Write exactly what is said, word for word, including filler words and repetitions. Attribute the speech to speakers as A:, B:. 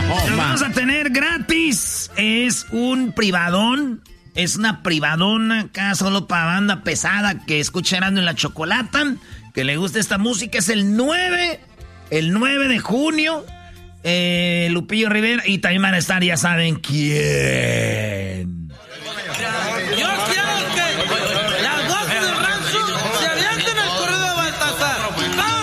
A: Oh, Lo vamos a tener gratis. Es un privadón. Es una privadona acá solo para banda pesada que escucha Erasmo en la Chocolata. Que le gusta esta música. Es el nueve. El nueve de junio. Eh, Lupillo Rivera. Y también van a estar, ya saben quién.